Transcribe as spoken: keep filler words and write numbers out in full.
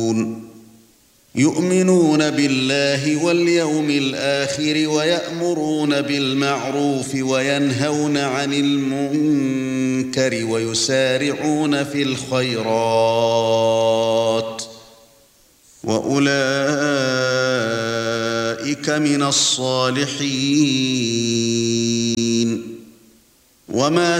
يؤمنون بالله واليوم الآخر ويأمرون بالمعروف وينهون عن المنكر ويسارعون في الخيرات وأولئك من الصالحين وما